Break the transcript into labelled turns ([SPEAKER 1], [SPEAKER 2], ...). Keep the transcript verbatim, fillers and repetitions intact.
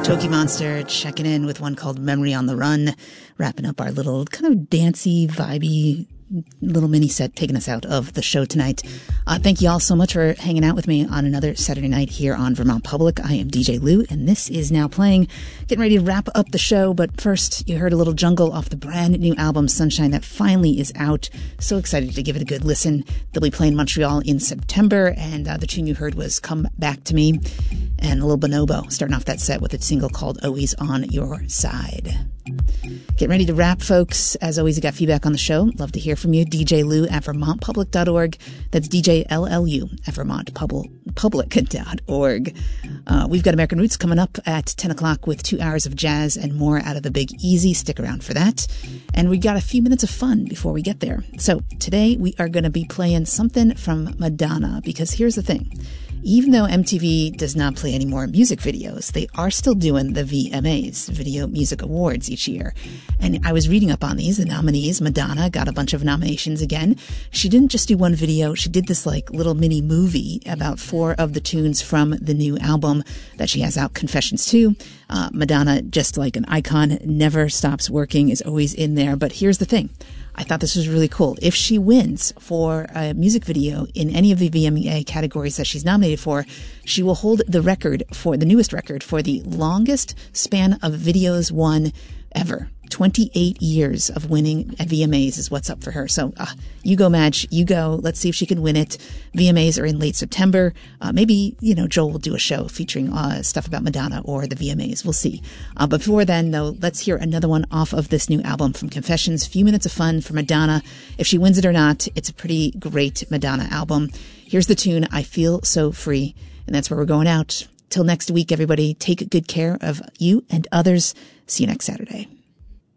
[SPEAKER 1] Toki Monster checking in with one called Memory on the Run, wrapping up our little kind of dancey, vibey little mini set, taking us out of the show tonight. Uh, thank you all so much for hanging out with me on another Saturday night here on Vermont Public. I am D J Lou, and this is Now Playing. Getting ready to wrap up the show, but first, you heard a little Jungle off the brand new album Sunshine that finally is out. So excited to give it a good listen. They'll be playing Montreal in September, and uh, the tune you heard was Come Back to Me, and a little Bonobo starting off that set with a single called Always on Your Side. Getting ready to wrap, folks. As always, you got feedback on the show. Love to hear from you. D J Lou at vermont public dot org. That's D J L L U at vermont public dot org. Uh, we've got American Roots coming up at ten o'clock with two hours of jazz and more out of the Big Easy. Stick around for that. And we got a few minutes of fun before we get there. So today we are going to be playing something from Madonna, because here's the thing. Even though M T V does not play any more music videos, they are still doing the V M As, Video Music Awards, each year. And I was reading up on these, the nominees. Madonna got a bunch of nominations again. She didn't just do one video. She did this like little mini movie about four of the tunes from the new album that she has out, Confessions two. Uh, Madonna, just like an icon, never stops working, is always in there. But here's the thing. I thought this was really cool. If she wins for a music video in any of the V M A categories that she's nominated for, she will hold the record for the newest record for the longest span of videos won ever. twenty-eight years of winning at V M As is what's up for her. So uh, you go, Madge. You go. Let's see if she can win it. V M As are in late September. Uh, maybe, you know, Joel will do a show featuring uh, stuff about Madonna or the V M As. We'll see. Uh, but before then, though, let's hear another one off of this new album from Confessions. Few minutes of fun for Madonna. If she wins it or not, it's a pretty great Madonna album. Here's the tune, I Feel So Free. And that's where we're going out. Till next week, everybody, take good care of you and others. See you next Saturday.